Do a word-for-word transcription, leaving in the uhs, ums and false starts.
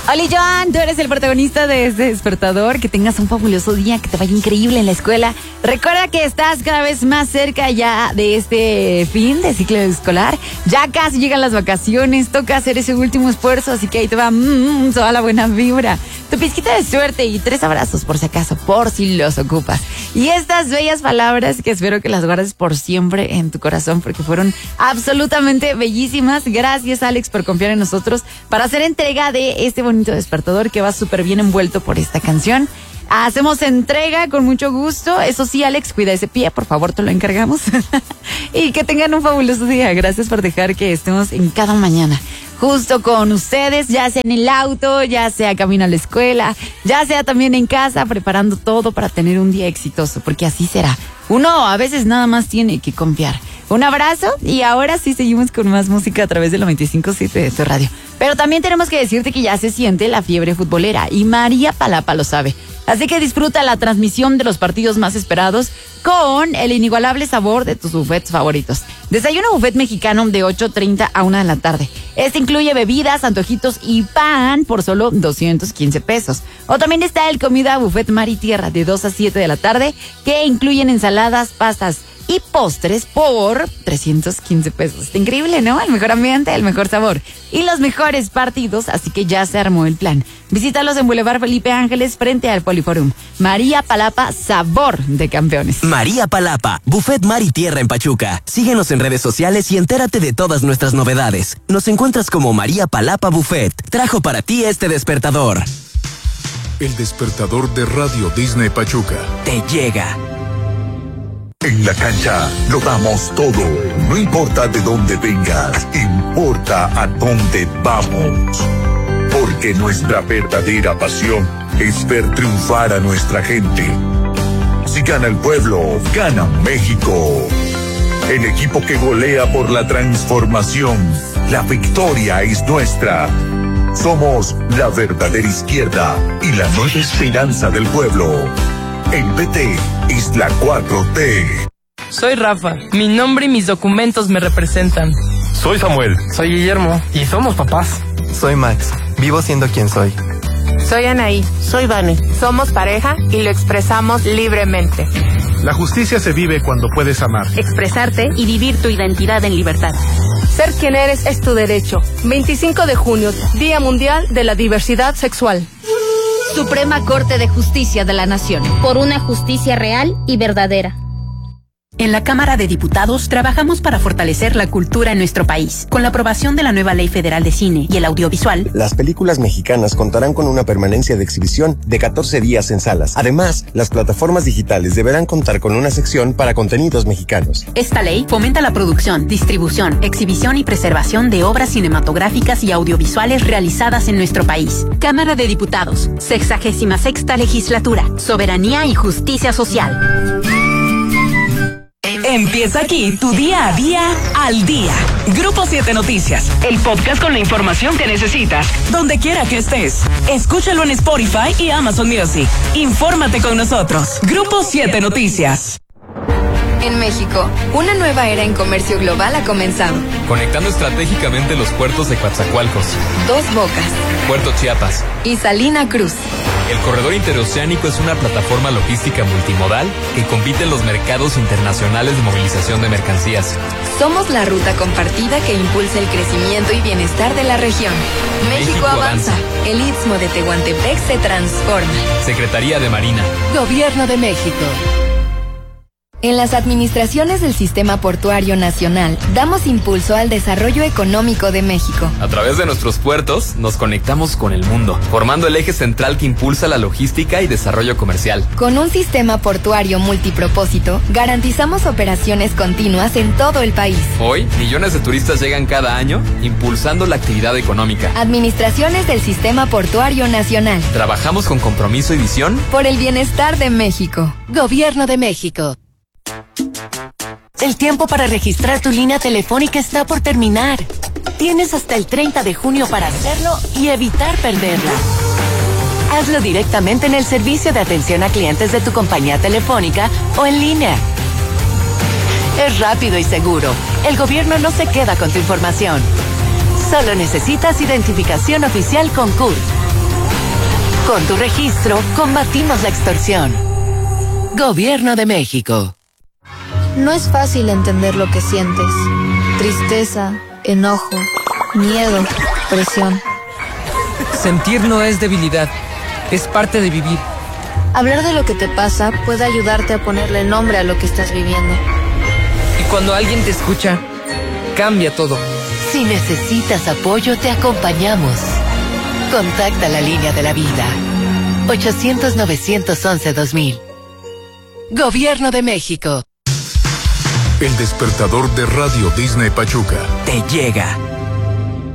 Oli Joan, tú eres el protagonista de este despertador. Que tengas un fabuloso día, que te vaya increíble en la escuela. Recuerda que estás cada vez más cerca ya de este fin de ciclo escolar. Ya casi llegan las vacaciones, toca hacer ese último esfuerzo, así que ahí te va mmm, toda la buena vibra. Tu pizquita de suerte y tres abrazos por si acaso, por si los ocupas. Y estas bellas palabras que espero que las guardes por siempre en tu corazón, porque fueron absolutamente bellísimas. Gracias, Alex, por confiar en nosotros para hacer entrega de este bonito despertador que va súper bien envuelto por esta canción. Hacemos entrega con mucho gusto. Eso sí, Alex, cuida ese pie, por favor, te lo encargamos. Y que tengan un fabuloso día. Gracias por dejar que estemos en cada mañana justo con ustedes, ya sea en el auto, ya sea camino a la escuela, ya sea también en casa, preparando todo para tener un día exitoso, porque así será. Uno a veces nada más tiene que confiar. Un abrazo y ahora sí seguimos con más música a través del noventa y cinco punto siete de tu radio. Pero también tenemos que decirte que ya se siente la fiebre futbolera y María Palapa lo sabe. Así que disfruta la transmisión de los partidos más esperados con el inigualable sabor de tus buffets favoritos. Desayuno buffet mexicano de ocho treinta a una de la tarde. Este incluye bebidas, antojitos y pan por solo doscientos quince pesos. O también está el comida buffet mar y tierra de dos a siete de la tarde, que incluyen ensaladas, pastas y postres por trescientos quince pesos. Está increíble, ¿no? El mejor ambiente, el mejor sabor y los mejores partidos, así que ya se armó el plan. Visítalos en Boulevard Felipe Ángeles frente al Poliforum. María Palapa, sabor de campeones. María Palapa, buffet mar y tierra en Pachuca. Síguenos en redes sociales y entérate de todas nuestras novedades. Nos encuentras como María Palapa Buffet. Trajo para ti este despertador. El despertador de Radio Disney Pachuca te llega. En la cancha lo damos todo. No importa de dónde vengas, importa a dónde vamos. Porque nuestra verdadera pasión es ver triunfar a nuestra gente. Si gana el pueblo, gana México. El equipo que golea por la transformación. La victoria es nuestra. Somos la verdadera izquierda y la nueva esperanza del pueblo. El P T es la cuatro T. Soy Rafa. Mi nombre y mis documentos me representan. Soy Samuel. Soy Guillermo. Y somos papás. Soy Max. Vivo siendo quien soy. Soy Anaí. Soy Vane. Somos pareja y lo expresamos libremente. La justicia se vive cuando puedes amar, expresarte y vivir tu identidad en libertad. Ser quien eres es tu derecho. veinticinco de junio, Día Mundial de la Diversidad Sexual. Suprema Corte de Justicia de la Nación. Por una justicia real y verdadera. En la Cámara de Diputados trabajamos para fortalecer la cultura en nuestro país. Con la aprobación de la nueva Ley Federal de Cine y el Audiovisual, las películas mexicanas contarán con una permanencia de exhibición de catorce días en salas. Además, las plataformas digitales deberán contar con una sección para contenidos mexicanos. Esta ley fomenta la producción, distribución, exhibición y preservación de obras cinematográficas y audiovisuales realizadas en nuestro país. Cámara de Diputados, sexagésima sexta legislatura, soberanía y justicia social. Empieza aquí tu día a día al día. Grupo siete Noticias, el podcast con la información que necesitas, donde quiera que estés. Escúchalo en Spotify y Amazon Music. Infórmate con nosotros. Grupo siete Noticias. En México, una nueva era en comercio global ha comenzado. Conectando estratégicamente los puertos de Coatzacoalcos, Dos Bocas, Puerto Chiapas y Salina Cruz. El corredor interoceánico es una plataforma logística multimodal que compite en los mercados internacionales de movilización de mercancías. Somos la ruta compartida que impulsa el crecimiento y bienestar de la región. México, México avanza. avanza. El Istmo de Tehuantepec se transforma. Secretaría de Marina. Gobierno de México. En las administraciones del Sistema Portuario Nacional, damos impulso al desarrollo económico de México. A través de nuestros puertos, nos conectamos con el mundo, formando el eje central que impulsa la logística y desarrollo comercial. Con un sistema portuario multipropósito, garantizamos operaciones continuas en todo el país. Hoy, millones de turistas llegan cada año, impulsando la actividad económica. Administraciones del Sistema Portuario Nacional. Trabajamos con compromiso y visión por el bienestar de México. Gobierno de México. El tiempo para registrar tu línea telefónica está por terminar. Tienes hasta el treinta de junio para hacerlo y evitar perderla. Hazlo directamente en el servicio de atención a clientes de tu compañía telefónica o en línea. Es rápido y seguro. El gobierno no se queda con tu información. Solo necesitas identificación oficial con C U R. Con tu registro, combatimos la extorsión. Gobierno de México. No es fácil entender lo que sientes. Tristeza, enojo, miedo, presión. Sentir no es debilidad, es parte de vivir. Hablar de lo que te pasa puede ayudarte a ponerle nombre a lo que estás viviendo. Y cuando alguien te escucha, cambia todo. Si necesitas apoyo, te acompañamos. Contacta la línea de la vida. ochocientos, novecientos once, dos mil. Gobierno de México. El despertador de Radio Disney Pachuca. Te llega.